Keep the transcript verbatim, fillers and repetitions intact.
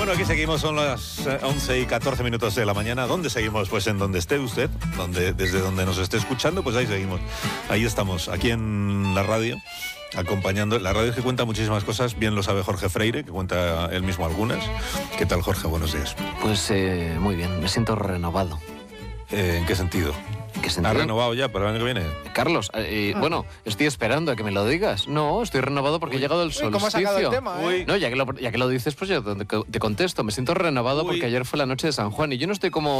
Bueno, aquí seguimos, son las once y catorce minutos de la mañana. ¿Dónde seguimos? Pues en donde esté usted, donde, desde donde nos esté escuchando, pues ahí seguimos. Ahí estamos, aquí en la radio, acompañando. La radio es que cuenta muchísimas cosas, bien lo sabe Jorge Freire, que cuenta él mismo algunas. ¿Qué tal, Jorge? Buenos días. Pues eh, muy bien, me siento renovado. Eh, ¿En qué sentido? ¿En qué sentido? ¿Ha renovado ya para el año que viene? Carlos, eh, Ah. bueno, estoy esperando a que me lo digas. No, estoy renovado porque Uy. ha llegado el Uy, solsticio. ¿cómo has sacado el tema, eh? Uy. No, ya que, lo, ya que lo dices, pues yo te te contesto. Me siento renovado Uy. porque ayer fue la noche de San Juan y yo no estoy como